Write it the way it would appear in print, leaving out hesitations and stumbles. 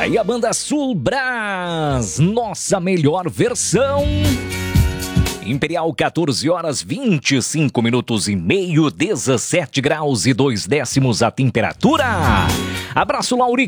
aí a banda Sul Brás, nossa melhor versão. Imperial, 14 horas 25 minutos e meio, 17 graus e 2 décimos a temperatura. Abraço, Lauri